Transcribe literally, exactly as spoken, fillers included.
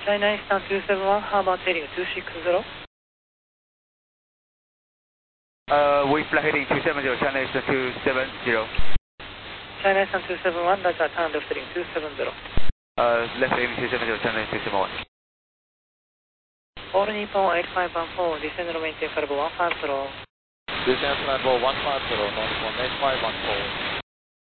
China Eastern two seven one, Harbour heading two six zero. Uh, wind flat heading two seven zero, China Eastern two seven zero. China Eastern two seven one, Roger, turn left heading two seven zero. Uh, left heading two seven zero, China Eastern two seven one. All Nippon eight five one four, descend and maintain flight level one five zero. Descend flight level one five zero, All Nippon eight five one four.